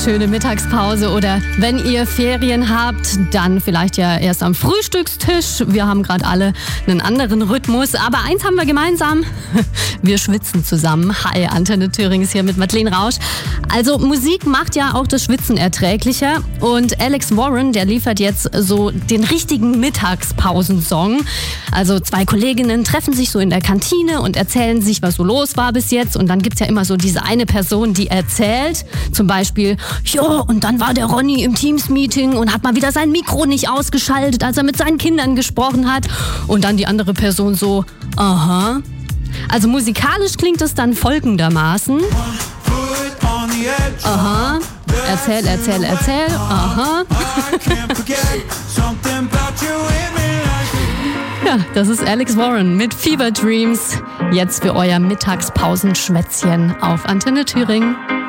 schöne Mittagspause oder wenn ihr Ferien habt, dann vielleicht ja erst am Frühstückstisch. Wir haben gerade alle einen anderen Rhythmus, aber eins haben wir gemeinsam. Wir schwitzen zusammen. Hi, Antenne Thüringen ist hier mit Madeleine Rausch. Also Musik macht ja auch das Schwitzen erträglicher und Alex Warren, der liefert jetzt so den richtigen Mittagspausensong. Also 2 Kolleginnen treffen sich so in der Kantine und erzählen sich, was so los war bis jetzt und dann gibt's ja immer so diese eine Person, die erzählt, zum Beispiel, ja, und dann war der Ronny im Teams-Meeting und hat mal wieder sein Mikro nicht ausgeschaltet, als er mit seinen Kindern gesprochen hat. Und dann die andere Person so, aha. Also musikalisch klingt es dann folgendermaßen. Aha, erzähl, aha. Ja, das ist Alex Warren mit Fever Dreams. Jetzt für euer Mittagspausenschwätzchen auf Antenne Thüringen.